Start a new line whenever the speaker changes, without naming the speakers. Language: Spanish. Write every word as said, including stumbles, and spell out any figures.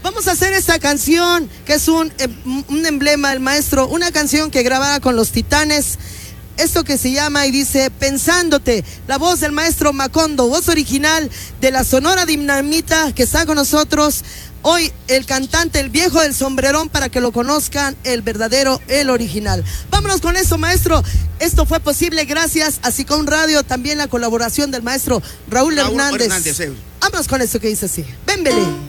Vamos a hacer esta canción que es un, un emblema del maestro, una canción que grababa con los Titanes. Esto que se llama y dice Pensándote, la voz del maestro Macondo, voz original de la Sonora Dinamita, que está con nosotros hoy, el cantante, el viejo del sombrerón, para que lo conozcan, el verdadero, el original. Vámonos con eso, maestro. Esto fue posible gracias a Sicom Radio, también la colaboración del maestro Raúl, Raúl Hernández. Hernández eh. Vámonos con eso que dice así. Ven, Belé.